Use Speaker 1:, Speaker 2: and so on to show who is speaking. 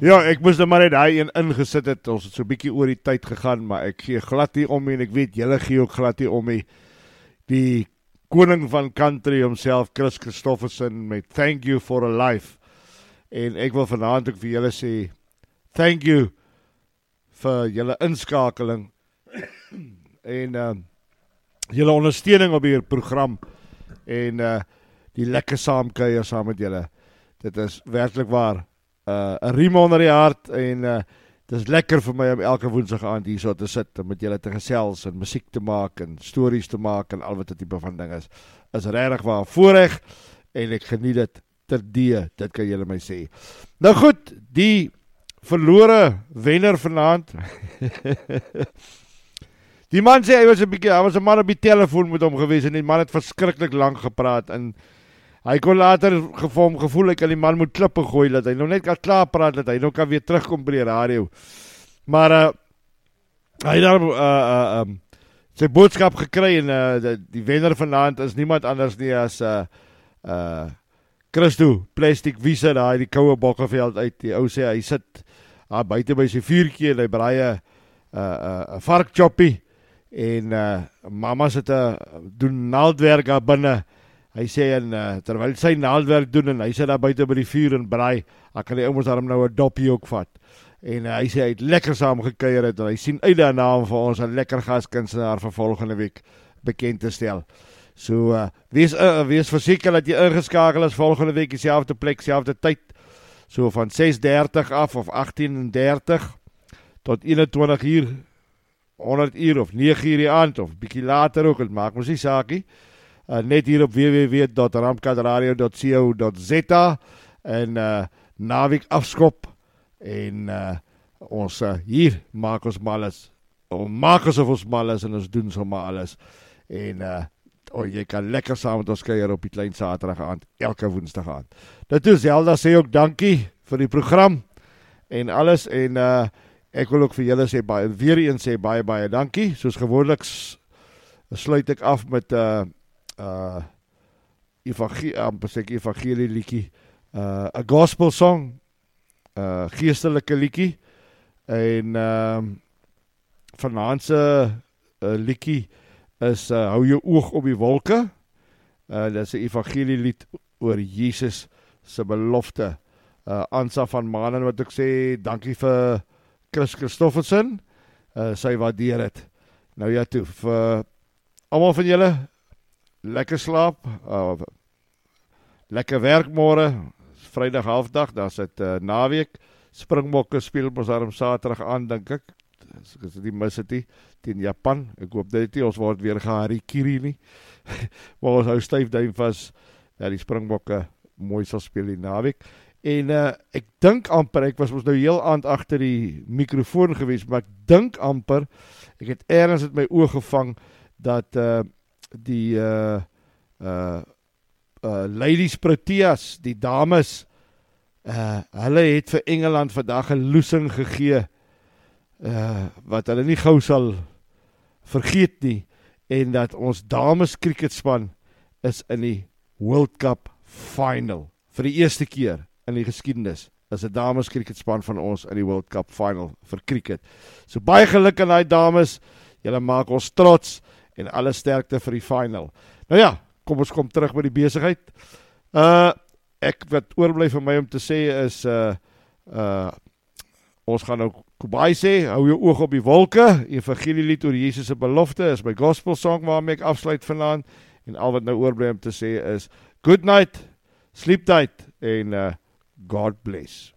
Speaker 1: Ja, ek moes nou maar net daai een ingesit het. Ons het so 'n bietjie oor die tyd gegaan, maar ek gee glad nie om nie en ek weet julle gee ook glad nie om nie. Die koning van country homself, Chris Christofferson, met Thank You for a Life. En ek wil vanaand ook vir julle sê, thank you vir julle inskakeling en julle ondersteuning op hierdie program en die lekker saamkuier saam met julle. Dit is werklik waar 'n riem onder die hart en dit is lekker vir my om elke woensdag aand hier so te sit en met julle te gesels en musiek te maak en stories te maak en al wat dit tipe van ding is regtig waar voorreg en ek geniet dit terdee, dit kan julle my sê. Nou goed, die verlore wenner vanaand. Die man sê hy was 'n man op die telefoon met hom gewees en die man het verskriklik lank gepraat en hy kon later gevoel ek kan die man moet klippe gooi dat hy nou net kan klaar praat dat hy nou kan weer terugkom by die radio. Maar hy het sy boodskap gekry en die wenner vanaand is niemand anders nie as Christo Plastic Visa daar die koue Bokkeveld uit. Die ou sê hy sit buite by sy vuurtjie en hy braai 'n varkchoppie en mamma sit doen naaldwerk daar binne. Hy sê terwyl sy naaldwerk doen en hy sit daar buite by die vuur en braai, dan kan die ouens daarom nou 'n doppie ook vat. En hy sê hy het lekker saam gekuier het en hy sien uit daarna om vir ons 'n lekker gaskunstenaar vir volgende week bekend te stel. So wees verseker dat jy ingeskakel is volgende week dieselfde plek, dieselfde tyd. So van 6:30 af of 18:30 tot 21 uur, 100 uur of 9 uur die aand of bietjie later ook, dit maak mos nie saak nie. Net hier op www.ramkatradio.co.za en naweek afskop en ons hier maak ons mal is. Ons maak asof ons mal is en ons doen sommer alles. En jy kan lekker saam met ons kuier op die klein Saterdag aand, elke woensdag aand. Dit is Zelda sê ook dankie vir die program en alles en ek wil ook vir julle sê weer eens sê baie dankie. Soos gewoonlik sluit ek af met evangelie liedjie, 'n gospel song, geestelike liedjie en vanaand se liedjie is hou jou oog op die wolke. Dit is 'n evangelie lied oor Jesus se belofte. Ansa van Manen wat ek sê, dankie vir Chris Christofferson, sy waardeer dit. Nou ja toe, vir almal van julle, lekker slaap, lekker werk môre, Vrydag halfdag, dan sit naweek, Springbokke speel ons daarom Saterdag aan, dink ek, as dit nie mis het nie, teen Japan, ek hoop dit nie, ons word weer geharikiri nie, maar ons hou styf duim vas, dat die Springbokke mooi sal speel die naweek, en ek dink amper, ek was ons nou heel aand agter die mikrofoon gewees, maar ek dink amper, ek het ergens in my oog gevang, dat die Ladies Proteas, die dames, hulle het vir Engeland vandag 'n loosing gegee, wat hulle nie gou sal vergeet nie, en dat ons dames cricketspan is in die World Cup final, vir die eerste keer in die geskiedenis, is 'n dames cricketspan van ons in die World Cup final vir cricket. So baie geluk aan die dames, julle maak ons trots, en alle sterkte vir die final. Nou ja, kom ons kom terug by die besigheid. Ek wat oorbly vir my om te sê is, ons gaan nou Kubai sê, hou jou oog op die wolke, evangelielied oor Jesus se belofte, is my gospel song waarmee ek afsluit vanaand, en al wat nou oorbly om te sê is, good night, sleep tight, en God bless.